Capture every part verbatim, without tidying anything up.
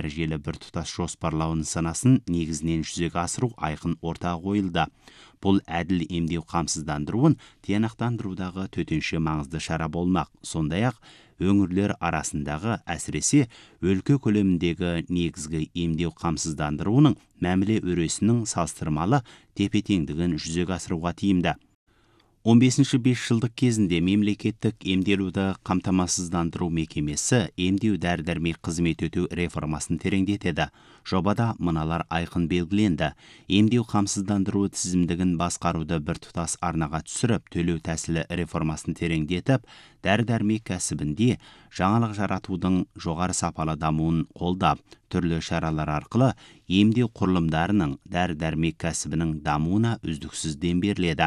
дәрежелі біртұтас жоспарлау нысанасын негізінен жүзеге асыру айқын ортаға қойылды. Бұл әділ емдеу қамсыздандыруын тиянақтандырудағы төтенше маңызды шара болмақ. Сондай-ақ өңірлер арасындағы әсіресе өлкө көлеміндегі негізгі емдеу қамсыздандыруының мәміле өресінің салыстырмалы тепе-теңдігін жүзеге асыруға тиімді. он бесінші бес жылдық кезінде мемлекеттік емделуді қамтамасыздандыру мекемесі емдеу дәрі-дәрмек қызмет өтеу реформасын тереңдетеді. Жобада мыналар айқын белгіленді. Емдеу қамсыздандыру тізімдігін басқаруды біртұтас арнаға түсіріп, төлеу тәсілі реформасын тереңдетіп, дәрі-дәрмек кәсібінде жаңалық жаратудың жоғары сапалы дамуын қолдап, түрлі шаралар арқылы емдеу құрылымдарының дәрі-дәрмек кәсібінің дамуына үздіксіз дем беріледі.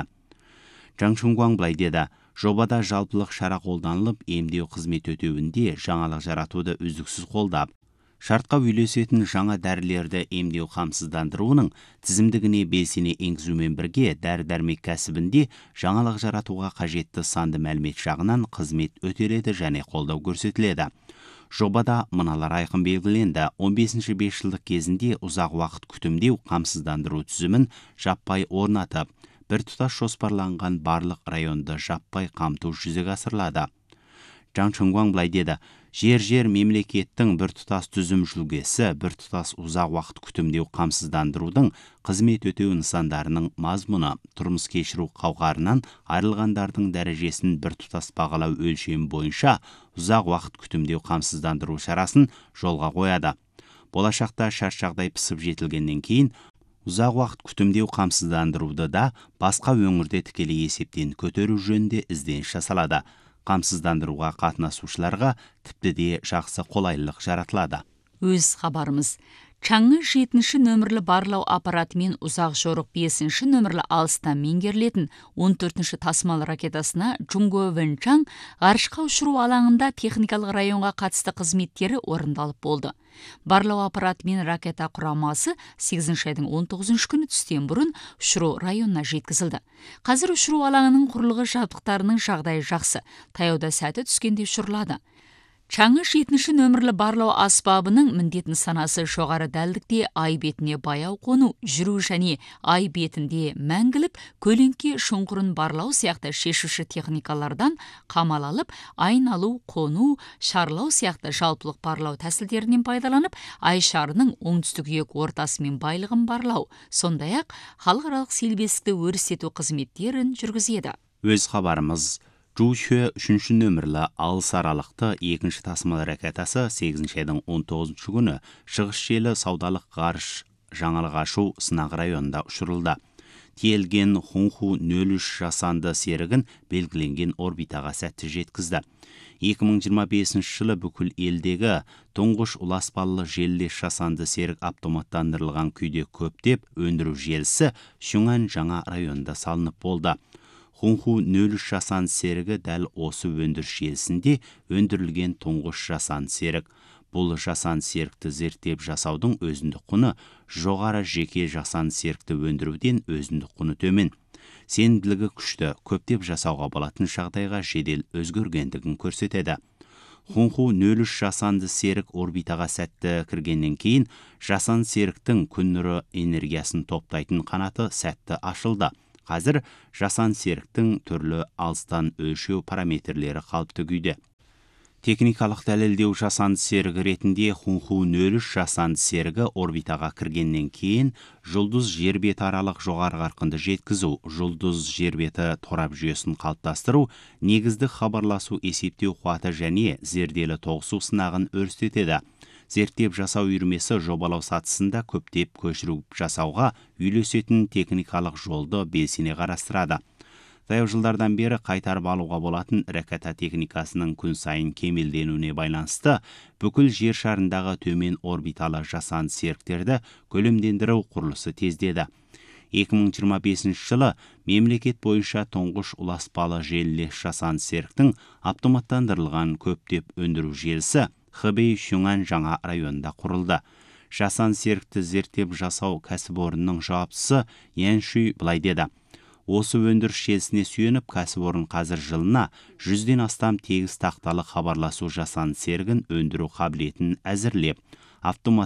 Чаң Чуңгуаң былай деді: жобада жалпылық шара қолданылып, емдеу қызмет өтеуінде жаңалық жаратуды үздіксіз қолдап, шартқа үйлесетін жаңа дәрілерді емдеу қамсыздандыруының тізімдігіне белсене енгізумен бірге дәрі-дәрмек кәсібінде жаңалық жаратуға қажетті санды мәлімет жағынан қызмет өтеледі және қолдау көрсетіледі. Жобада мыналар айқын белгіленді. он бесінші бес жылдық кезінде ұзақ уақыт күтімдеу қамсыздандыру тізімін жаппай орнатып, біртұтас жоспарланған барлық районды жаппай қамту жүзеге асырылады. Чаң Чуңгуаң былай деді: жер-жер мемлекеттің біртұтас түзім жүлгесі, біртұтас ұзақ уақыт күтімдеу қамсыздандырудың қызмет өтеу нысандарының мазмұны, тұрмыс кешіру қауқарынан айырылғандардың дәрежесін біртұтас бағалау өлшемі бойынша ұзақ уақыт күтімдеу қамсыздандыру шарасын жолға қояды. Болашақта шарт жағдай пысып жетілгеннен кейін ұзақ уақыт күтімдеу қамсыздандыруды да басқа өңірде тікелей есептен көтеру жөнінде ізденіс жасалады. Қамсыздандыруға қатынасушыларға тіпті де жақсы қолайлылық жаратылады. Өз хабарымыз. Чаңы жетінші нөмірлі барлау аппаратымен ұзақ жорық бесінші нөмірлі алыстан меңгерілетін он төртінші тасымал ракетасына Джунго Вэнчаң ғарышқа ұшыру алаңында техникалық районға қатысты қызметтері орындалып болды. Барлау аппаратымен ракета құрамасы сегізінші айдың он тоғызыншы күні түстен бұрын ұшыру районына жеткізілді. Қазір ұшыру алаңының құрылғы жабдықтарының жағдайы жақсы, таяуда сәті түскенде ұшырылады. Чаңы жетінші нөмірлі барлау аспабының міндет нысанасы жоғары дәлдікте ай бетіне баяу қону, жүру және ай бетінде мәңгілік көлеңке шұңқырын барлау сияқты шешуші техникалардан қамал алып, айналу, қону, шарлау сияқты жалпылық барлау тәсілдерінен пайдаланып, ай шарының оңтүстік иек ортасымен байлығын барлау, сондай-ақ халықаралық селбесікті өрістету қызметтерін жүргізеді. Өз хабарымыз. Жушө үшінші нөмірлі алыс аралықты екінші тасымал ракетасы сегізінші айдың он тоғызыншы күні шығыс желі саудалық ғарыш жаңалық ашу сынақ районында ұшырылды. Тиелген Хунху нөл үш жасанды серігін белгіленген орбитаға сәтті жеткізді. екі мың жиырма бесінші жылы бүкіл елдегі тұңғыш ұласпалы желілес жасанды серік автоматтандырылған күйде көптеп өндіру желісі Шуңан жаңа районында салынып болды. Хунху нөл үш жасанды серігі дәл осы өндіріс желісінде өндірілген тұңғыш жасанды серік. Бұл жасанды серікті зерттеп жасаудың өзіндік құны жоғары, жеке жасанды серікті өндіруден өзіндік құны төмен. Сенімділігі күшті, көптеп жасауға болатын жағдайға жедел өзгергендігін көрсетеді. Хунху нөл үш жасанды серік орбитаға сәтті кіргеннен кейін жасанды серіктің күн нұры энергиясын топтайтын қанаты сәтті ашылды. Қазір жасанды серіктің түрлі алыстан өлшеу параметрлері қалыпты күйде. Техникалық дәлелдеу жасанды серігі ретінде Хунху нөл үш жасанды серігі орбитаға кіргеннен кейін жұлдыз жер беті аралық жоғары қарқынды жеткізу, жұлдыз жер беті торап жүйесін қалыптастыру, негіздік хабарласу есептеу қуаты және зерделі тоғысу сынағын өрістетеді. Зерттеп жасау үйірмесі жобалау сатысында көптеп көшіру жасауға үйлесетін техникалық жолды белсене қарастырады. Таяу жылдардан бері қайтарып алуға болатын ракета техникасының күн сайын кемелденуіне байланысты бүкіл жер шарындағы төмен орбиталы жасанды серіктерді көлемдендіру құрылысы тездеді. екі мың жиырма бесінші жылы мемлекет бойынша тұңғыш ұласпалы желілес жасанды серіктің автоматтандырылған көптеп өндіру желісі Хэбэй Шуңан жаңа районында құрылды. Жасанды серікті зерттеп жасау кәсіпорынның жауаптысы Ян Шуй былай деді: осы өндіріс желісіне сүйеніп, кәсіпорын қазір жылына жүзден астам тегіс тақталы хабарласу жасанды серігін өндіру қабілетін әзірлеп, автомат